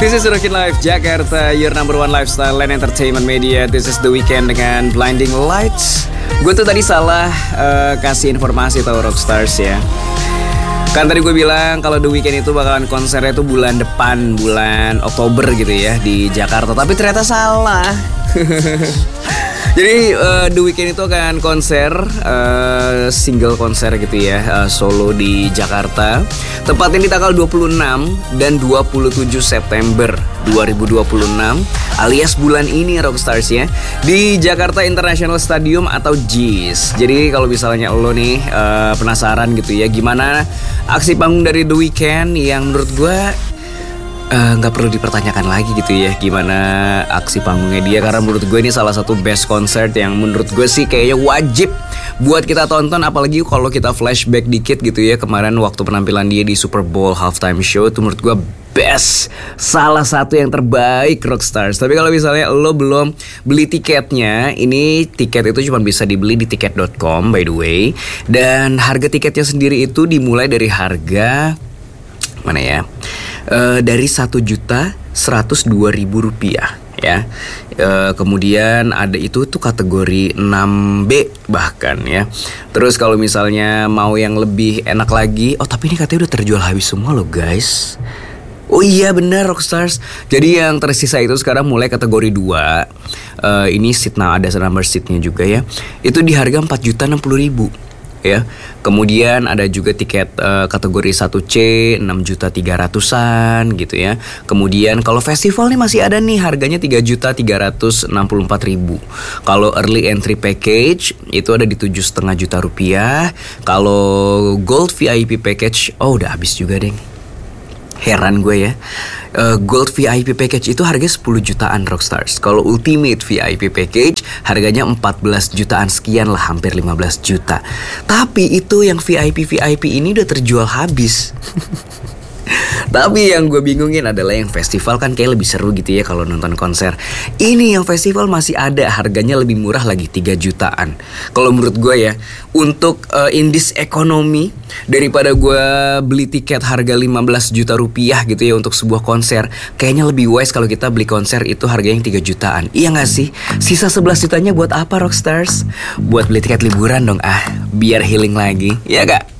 This is Rockin Live Jakarta, your number one lifestyle and entertainment media. This is The Weekend dengan Blinding Lights. Gue tuh tadi salah kasih informasi tau Rockstars ya. Kan tadi gue bilang kalau The Weeknd itu bakalan konsernya itu bulan depan, bulan Oktober gitu ya di Jakarta. Tapi ternyata salah. Jadi The Weeknd itu akan konser, single konser gitu ya, solo di Jakarta. Tepatnya di tanggal 26 dan 27 September 2026 alias bulan ini Rockstars ya, di Jakarta International Stadium atau JIS. Jadi kalau misalnya lo nih penasaran gitu ya gimana aksi panggung dari The Weeknd yang menurut gue nggak perlu dipertanyakan lagi gitu ya gimana aksi panggungnya dia, karena menurut gue ini salah satu best concert yang menurut gue sih kayaknya wajib buat kita tonton, apalagi kalau kita flashback dikit gitu ya kemarin waktu penampilan dia di Super Bowl halftime show itu menurut gue best, salah satu yang terbaik Rockstars. Tapi kalau misalnya lo belum beli tiketnya, ini tiket itu cuma bisa dibeli di tiket.com by the way, dan harga tiketnya sendiri itu dimulai dari harga mana ya? Dari Rp1.102.000 ya. Kemudian ada itu tuh kategori 6B bahkan ya. Terus kalau misalnya mau yang lebih enak lagi, oh tapi ini katanya udah terjual habis semua loh guys. Oh iya benar Rockstars. Jadi yang tersisa itu sekarang mulai kategori 2. Ini seat, nah ada number seatnya juga ya. Itu di harga Rp4.060.000 ya. Kemudian ada juga tiket kategori 1C 6.300.000-an gitu ya. Kemudian kalau festival nih masih ada nih harganya Rp3.364.000. Kalau early entry package itu ada di Rp7.5 juta. Kalau gold VIP package udah habis juga deh. Heran gue ya. Gold VIP package itu harganya 10 jutaan Rockstars. Kalau Ultimate VIP package harganya 14 jutaan sekian lah, hampir 15 juta. Tapi itu yang VIP ini udah terjual habis. Tapi yang gue bingungin adalah yang festival kan kayak lebih seru gitu ya kalau nonton konser. Ini yang festival masih ada, harganya lebih murah lagi 3 jutaan. Kalau menurut gue ya, untuk in this economy, daripada gue beli tiket harga 15 juta rupiah gitu ya untuk sebuah konser, kayaknya lebih wise kalau kita beli konser itu harganya yang 3 jutaan. Iya gak sih? Sisa 11 jutanya buat apa Rockstars? Buat beli tiket liburan dong biar healing lagi, ya gak?